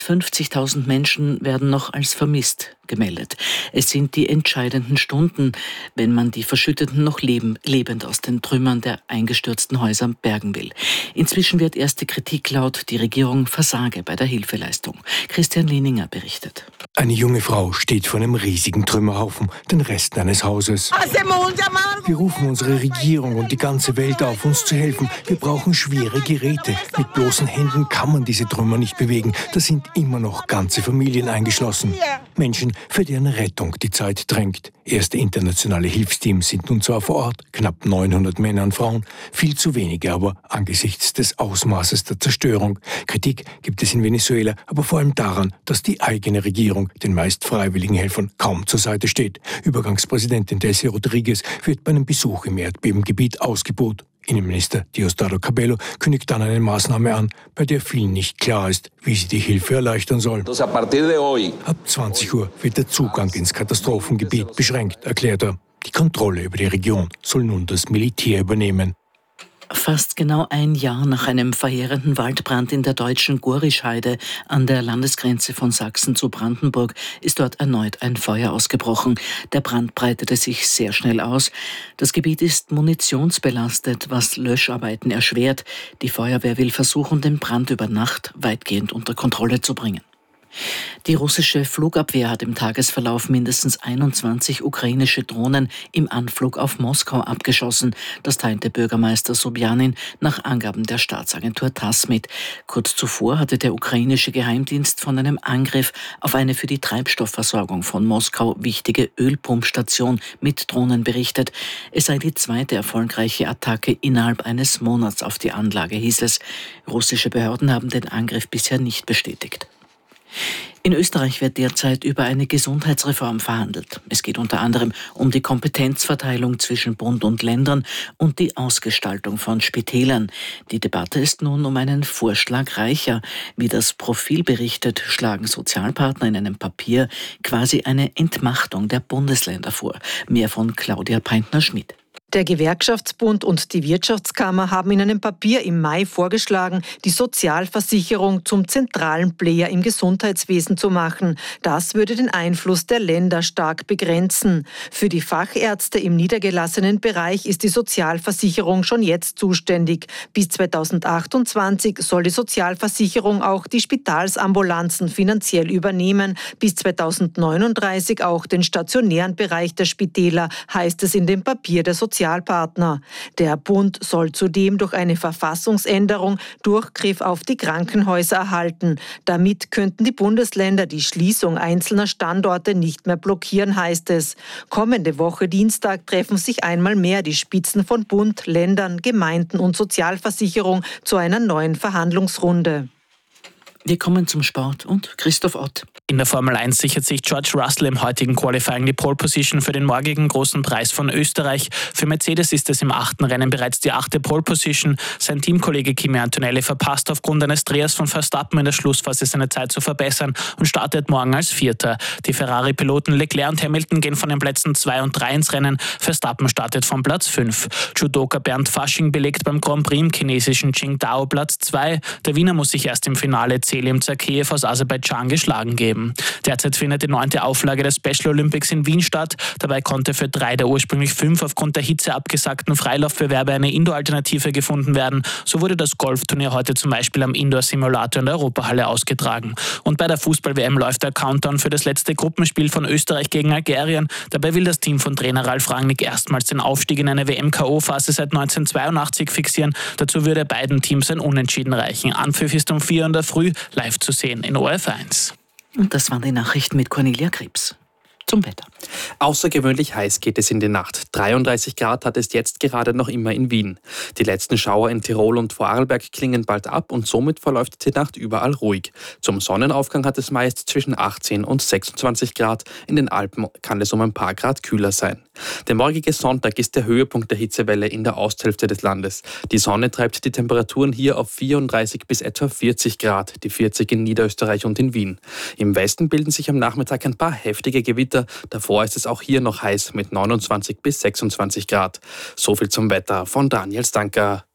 50.000 Menschen werden noch als vermisst gemeldet. Es sind die entscheidenden Stunden, wenn man die Verschütteten noch lebend aus den Trümmern der eingestürzten Häuser bergen will. Inzwischen wird erste Kritik laut, die Regierung versage bei der Hilfeleistung. Christian Lehninger berichtet. Eine junge Frau steht vor einem riesigen Trümmerhaufen, den Resten eines Hauses. Wir rufen unsere Regierung und die ganze Welt auf, uns zu helfen. Wir brauchen schwere Geräte. Mit bloßen Händen kann man diese Trümmer nicht bewegen. Da sind immer noch ganze Familien eingeschlossen. Menschen, für deren Rettung die Zeit drängt. Erste internationale Hilfsteams sind nun zwar vor Ort, knapp 900 Männer und Frauen, viel zu wenige aber angesichts des Ausmaßes der Zerstörung. Kritik gibt es in Venezuela, aber vor allem daran, dass die eigene Regierung den meist freiwilligen Helfern kaum zur Seite steht. Übergangspräsidentin Delcy Rodriguez wird bei einem Besuch im Erdbebengebiet ausgebuht. Innenminister Diosdado Cabello kündigt dann eine Maßnahme an, bei der vielen nicht klar ist, wie sie die Hilfe erleichtern soll. Ab 20 Uhr wird der Zugang ins Katastrophengebiet beschränkt, erklärt er. Die Kontrolle über die Region soll nun das Militär übernehmen. Fast genau ein Jahr nach einem verheerenden Waldbrand in der deutschen Gorischheide an der Landesgrenze von Sachsen zu Brandenburg ist dort erneut ein Feuer ausgebrochen. Der Brand breitete sich sehr schnell aus. Das Gebiet ist munitionsbelastet, was Löscharbeiten erschwert. Die Feuerwehr will versuchen, den Brand über Nacht weitgehend unter Kontrolle zu bringen. Die russische Flugabwehr hat im Tagesverlauf mindestens 21 ukrainische Drohnen im Anflug auf Moskau abgeschossen. Das teilte Bürgermeister Sobjanin nach Angaben der Staatsagentur TASS mit. Kurz zuvor hatte der ukrainische Geheimdienst von einem Angriff auf eine für die Treibstoffversorgung von Moskau wichtige Ölpumpstation mit Drohnen berichtet. Es sei die zweite erfolgreiche Attacke innerhalb eines Monats auf die Anlage, hieß es. Russische Behörden haben den Angriff bisher nicht bestätigt. In Österreich wird derzeit über eine Gesundheitsreform verhandelt. Es geht unter anderem um die Kompetenzverteilung zwischen Bund und Ländern und die Ausgestaltung von Spitälern. Die Debatte ist nun um einen Vorschlag reicher. Wie das Profil berichtet, schlagen Sozialpartner in einem Papier quasi eine Entmachtung der Bundesländer vor. Mehr von Claudia Peintner-Schmidt. Der Gewerkschaftsbund und die Wirtschaftskammer haben in einem Papier im Mai vorgeschlagen, die Sozialversicherung zum zentralen Player im Gesundheitswesen zu machen. Das würde den Einfluss der Länder stark begrenzen. Für die Fachärzte im niedergelassenen Bereich ist die Sozialversicherung schon jetzt zuständig. Bis 2028 soll die Sozialversicherung auch die Spitalsambulanzen finanziell übernehmen. Bis 2039 auch den stationären Bereich der Spitäler, heißt es in dem Papier der Sozialpartner. Der Bund soll zudem durch eine Verfassungsänderung Durchgriff auf die Krankenhäuser erhalten. Damit könnten die Bundesländer die Schließung einzelner Standorte nicht mehr blockieren, heißt es. Kommende Woche Dienstag treffen sich einmal mehr die Spitzen von Bund, Ländern, Gemeinden und Sozialversicherung zu einer neuen Verhandlungsrunde. Wir kommen zum Sport und Christoph Ott. In der Formel 1 sichert sich George Russell im heutigen Qualifying die Pole Position für den morgigen großen Preis von Österreich. Für Mercedes ist es im 8. Rennen bereits die 8. Pole Position. Sein Teamkollege Kimi Antonelli verpasst aufgrund eines Drehers von Verstappen in der Schlussphase seine Zeit zu verbessern und startet morgen als Vierter. Die Ferrari-Piloten Leclerc und Hamilton gehen von den Plätzen 2 und 3 ins Rennen. Verstappen startet von Platz 5. Judoka Bernd Fasching belegt beim Grand Prix im chinesischen Qingdao Platz 2. Der Wiener muss sich erst im Finale Selim Zakeev aus Aserbaidschan geschlagen geben. Derzeit findet die 9. Auflage des Special Olympics in Wien statt. Dabei konnte für 3 der ursprünglich 5 aufgrund der Hitze abgesagten Freilaufbewerbe eine Indoor-Alternative gefunden werden. So wurde das Golfturnier heute zum Beispiel am Indoor-Simulator in der Europahalle ausgetragen. Und bei der Fußball-WM läuft der Countdown für das letzte Gruppenspiel von Österreich gegen Algerien. Dabei will das Team von Trainer Ralf Rangnick erstmals den Aufstieg in eine WM-KO-Phase seit 1982 fixieren. Dazu würde beiden Teams ein Unentschieden reichen. Anpfiff ist um 4 in der Früh, live zu sehen in ORF1. Und das waren die Nachrichten mit Cornelia Krebs. Zum Wetter. Außergewöhnlich heiß geht es in die Nacht. 33 Grad hat es jetzt gerade noch immer in Wien. Die letzten Schauer in Tirol und Vorarlberg klingen bald ab und somit verläuft die Nacht überall ruhig. Zum Sonnenaufgang hat es meist zwischen 18 und 26 Grad. In den Alpen kann es um ein paar Grad kühler sein. Der morgige Sonntag ist der Höhepunkt der Hitzewelle in der Osthälfte des Landes. Die Sonne treibt die Temperaturen hier auf 34 bis etwa 40 Grad, die 40 in Niederösterreich und in Wien. Im Westen bilden sich am Nachmittag ein paar heftige Gewitter. Davor ist es auch hier noch heiß mit 29 bis 26 Grad. So viel zum Wetter von Daniel Stanker.